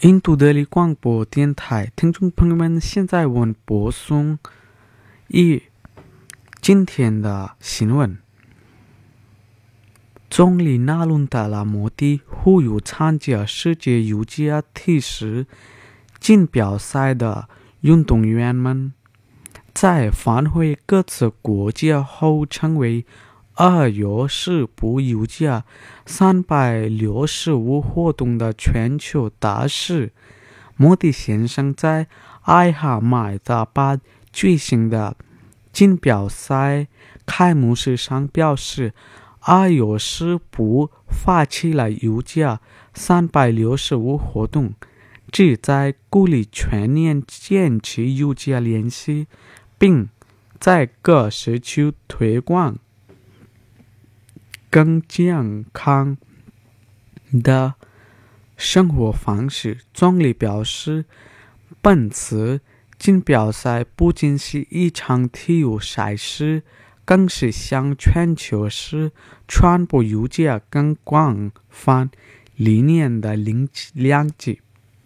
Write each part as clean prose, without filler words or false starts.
印度德里广播电台听众朋友们，现在我们播送今天的新闻。总理纳伦达拉摩迪呼吁参加世界游泳体式锦标赛的运动员们，在返回各自国家后成为2月10部游泳365活动的全球大使。摩迪先生在艾哈迈达巴举行的锦标赛开幕式上表示，2月10部发起了游泳365活动，旨在鼓励全年坚持游泳练习，并在各社区推广更健康的生活方式。总理表示，本次锦标赛不仅是一场体育赛事，更是向全球式传播游泳更广泛理念的良机。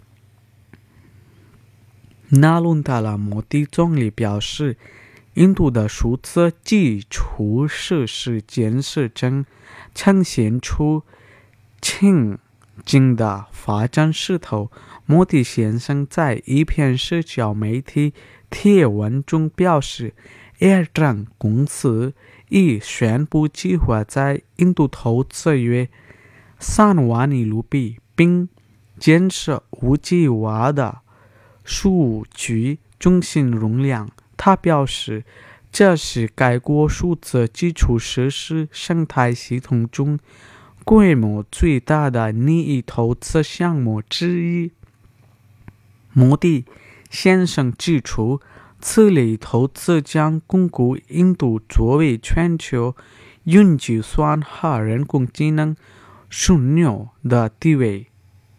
纳伦达拉摩迪总理表示，印度的数字基础设施建设正呈现出前进的发展势头。摩迪先生在一篇社交媒体贴文中表示，Airtran 公司已宣布计划在印度投资约3万亿卢比，并建设5吉瓦的数据中心容量。他表示，这是该国数字基础设施生态系统中规模最大的利益投资项目之一。摩迪先生指出，此类投资将巩固印度作为全球云计算和人工智能枢纽的地位。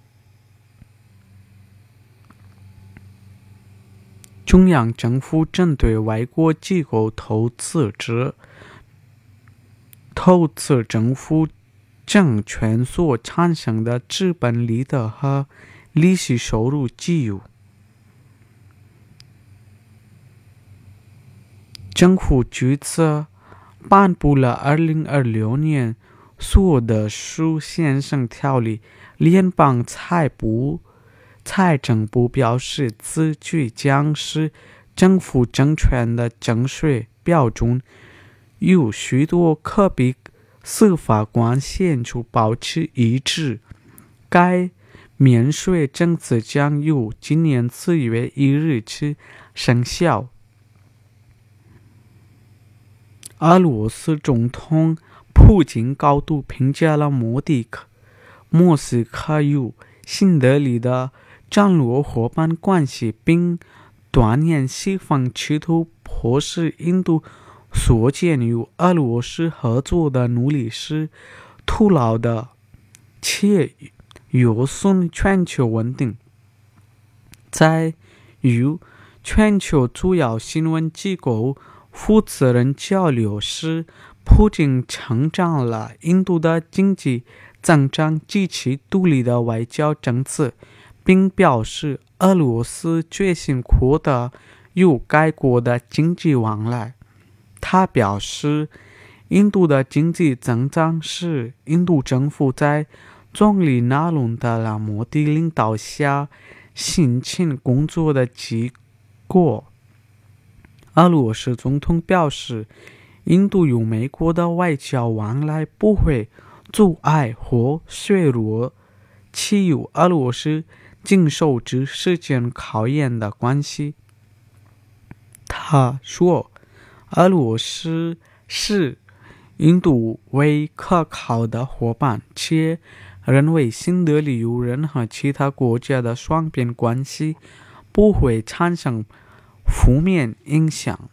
中央政府针对外国机构投资政府证券所产生的资本利得和利息收入给予。政府据此颁布了2026年所得税线上条例。联邦财政部表示，此举将使政府证券的征税标准与许多可比司法管显著保持一致。该免税政策将由今年4月1日起生效。俄罗斯总统普京高度评价了莫斯科与新德里的战略伙伴关系，并断言西方企图迫使印度缩减与俄罗斯合作的努力是徒劳的，且有损全球稳定。在与全球主要新闻机构负责人交流时，普京称赞了印度的经济增长及其独立的外交政策，并表示俄罗斯决心扩大与该国的经济往来。他表示，印度的经济增长是印度政府在总理纳伦达拉摩迪领导下辛勤工作的结果。俄罗斯总统表示，印度与美国的外交往来不会阻碍或削弱其与俄罗斯经受之时间考验的关系。他说，俄罗斯视印度为可靠的伙伴，且认为新德里与任何其他国家的双边关系不会产生负面影响。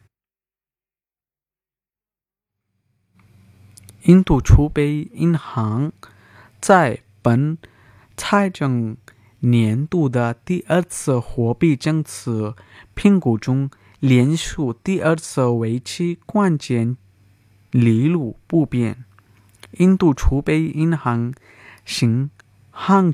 印度储备银行在本财政年度的第2次货币政策评估中，连续第2次维持关键利率不变。印度储备银行新行